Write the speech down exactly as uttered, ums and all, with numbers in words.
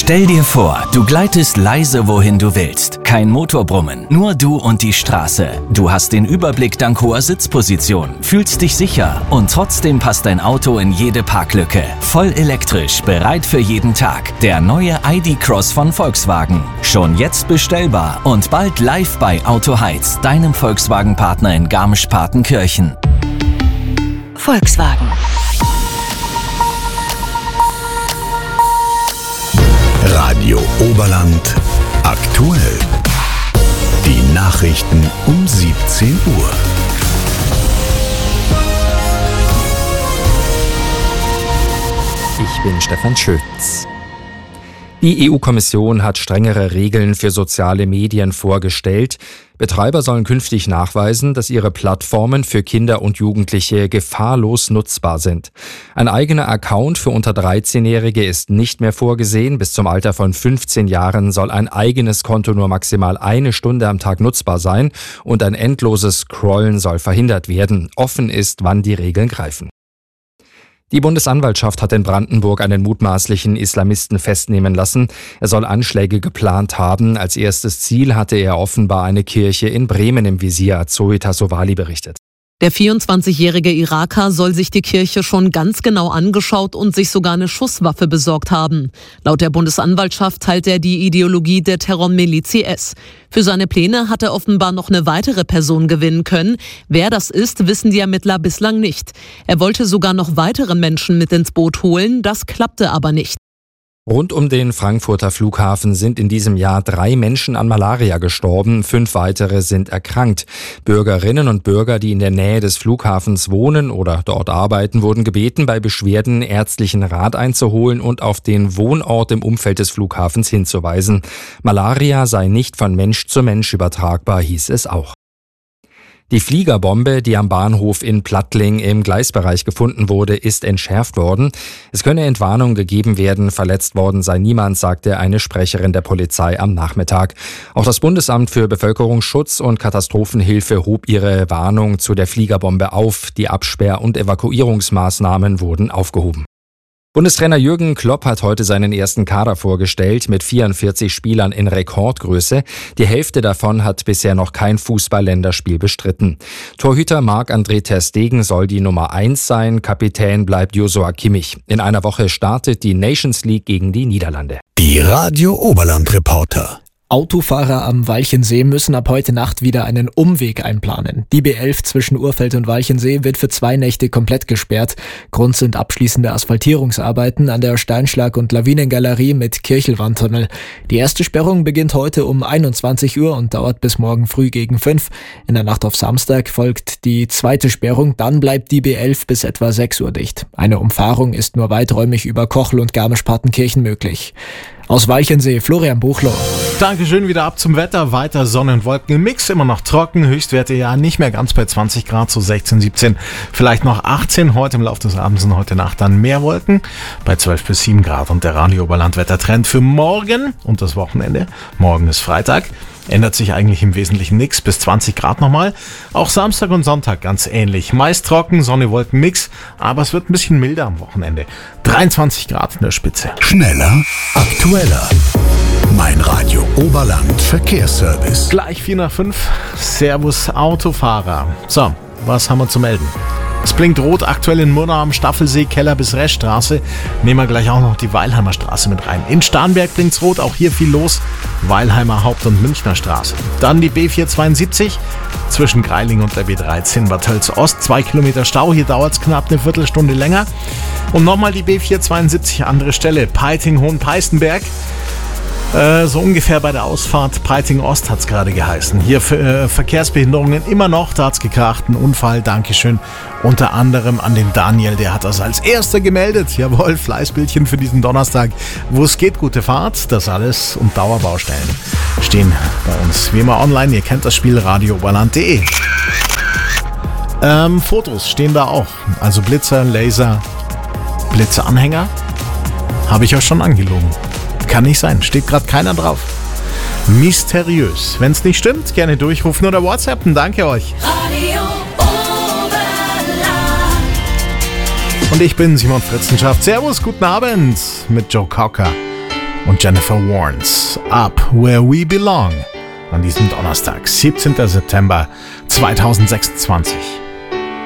Stell dir vor, du gleitest leise wohin du willst. Kein Motorbrummen, nur du und die Straße. Du hast den Überblick dank hoher Sitzposition, fühlst dich sicher und trotzdem passt dein Auto in jede Parklücke. Voll elektrisch, bereit für jeden Tag. Der neue I D Cross von Volkswagen. Schon jetzt bestellbar und bald live bei Auto Heiz, deinem Volkswagen-Partner in Garmisch-Partenkirchen. Volkswagen. Radio Oberland aktuell. Die Nachrichten um siebzehn Uhr. Ich bin Stefan Schütz. Die E U-Kommission hat strengere Regeln für soziale Medien vorgestellt. Betreiber sollen künftig nachweisen, dass ihre Plattformen für Kinder und Jugendliche gefahrlos nutzbar sind. Ein eigener Account für unter dreizehnjährige ist nicht mehr vorgesehen. Bis zum Alter von fünfzehn Jahren soll ein eigenes Konto nur maximal eine Stunde am Tag nutzbar sein und ein endloses Scrollen soll verhindert werden. Offen ist, wann die Regeln greifen. Die Bundesanwaltschaft hat in Brandenburg einen mutmaßlichen Islamisten festnehmen lassen. Er soll Anschläge geplant haben. Als erstes Ziel hatte er offenbar eine Kirche in Bremen im Visier, hat Zoe Tassovali berichtet. Der vierundzwanzigjährige Iraker soll sich die Kirche schon ganz genau angeschaut und sich sogar eine Schusswaffe besorgt haben. Laut der Bundesanwaltschaft teilt er die Ideologie der Terrormiliz I S. Für seine Pläne hat er offenbar noch eine weitere Person gewinnen können. Wer das ist, wissen die Ermittler bislang nicht. Er wollte sogar noch weitere Menschen mit ins Boot holen, das klappte aber nicht. Rund um den Frankfurter Flughafen sind in diesem Jahr drei Menschen an Malaria gestorben, fünf weitere sind erkrankt. Bürgerinnen und Bürger, die in der Nähe des Flughafens wohnen oder dort arbeiten, wurden gebeten, bei Beschwerden ärztlichen Rat einzuholen und auf den Wohnort im Umfeld des Flughafens hinzuweisen. Malaria sei nicht von Mensch zu Mensch übertragbar, hieß es auch. Die Fliegerbombe, die am Bahnhof in Plattling im Gleisbereich gefunden wurde, ist entschärft worden. Es könne Entwarnung gegeben werden, verletzt worden sei niemand, sagte eine Sprecherin der Polizei am Nachmittag. Auch das Bundesamt für Bevölkerungsschutz und Katastrophenhilfe hob ihre Warnung zu der Fliegerbombe auf. Die Absperr- und Evakuierungsmaßnahmen wurden aufgehoben. Bundestrainer Jürgen Klopp hat heute seinen ersten Kader vorgestellt mit vierundvierzig Spielern in Rekordgröße. Die Hälfte davon hat bisher noch kein Fußball-Länderspiel bestritten. Torhüter Marc-André ter Stegen soll die Nummer eins sein, Kapitän bleibt Joshua Kimmich. In einer Woche startet die Nations League gegen die Niederlande. Die Radio Oberland Reporter. Autofahrer am Walchensee müssen ab heute Nacht wieder einen Umweg einplanen. Die B elf zwischen Urfeld und Walchensee wird für zwei Nächte komplett gesperrt. Grund sind abschließende Asphaltierungsarbeiten an der Steinschlag- und Lawinengalerie mit Kirchelwandtunnel. Die erste Sperrung beginnt heute um einundzwanzig Uhr und dauert bis morgen früh gegen fünf. In der Nacht auf Samstag folgt die zweite Sperrung, dann bleibt die B elf bis etwa sechs Uhr dicht. Eine Umfahrung ist nur weiträumig über Kochel und Garmisch-Partenkirchen möglich. Aus Walchensee, Florian Buchloh. Dankeschön, wieder ab zum Wetter. Weiter Sonne und Wolken im Mix, immer noch trocken. Höchstwerte ja nicht mehr ganz bei zwanzig Grad, so sechzehn, siebzehn, vielleicht noch achtzehn. Heute im Laufe des Abends und heute Nacht dann mehr Wolken bei zwölf bis sieben Grad. Und der Radio Oberland Wettertrend für morgen und das Wochenende. Morgen ist Freitag. Ändert sich eigentlich im Wesentlichen nichts, bis zwanzig Grad nochmal. Auch Samstag und Sonntag ganz ähnlich. Meist trocken, Sonne, Wolken, Mix, aber es wird ein bisschen milder am Wochenende. dreiundzwanzig Grad in der Spitze. Schneller, aktueller. Mein Radio Oberland Verkehrsservice. Gleich vier nach fünf. Servus Autofahrer. So, was haben wir zu melden? Es blinkt rot aktuell in Murnau am Staffelsee, Keller bis Reschstraße. Nehmen wir gleich auch noch die Weilheimer Straße mit rein. In Starnberg blinkt's rot, auch hier viel los. Weilheimer Haupt- und Münchner Straße. Dann die B vierhundertzweiundsiebzig zwischen Greiling und der B dreizehn Bad Tölz Ost. Zwei Kilometer Stau, hier dauert's knapp eine Viertelstunde länger. Und nochmal die B vierhundertzweiundsiebzig, andere Stelle. Peiting-Hohenpeißenberg. Äh, so ungefähr bei der Ausfahrt Peiting Ost hat es gerade geheißen. Hier für, äh, Verkehrsbehinderungen immer noch, da hat es gekracht, ein Unfall, Dankeschön. Unter anderem an den Daniel, der hat das als erster gemeldet. Jawohl, Fleißbildchen für diesen Donnerstag. Wo es geht, gute Fahrt, das alles und Dauerbaustellen stehen bei uns. Wie immer online, ihr kennt das Spiel radio oberland punkt de. Ähm, Fotos stehen da auch, also Blitzer, Laser, Blitzeanhänger. Habe ich euch schon angelogen. Kann nicht sein, steht gerade keiner drauf. Mysteriös. Wenn es nicht stimmt, gerne durchrufen oder WhatsAppen. Danke euch. Radio Oberland. Und ich bin Simon Fritzenschaft. Servus, guten Abend mit Joe Cocker. und Jennifer Warnes. Up Where We Belong. An diesem Donnerstag, siebzehnten September zweitausendsechsundzwanzig.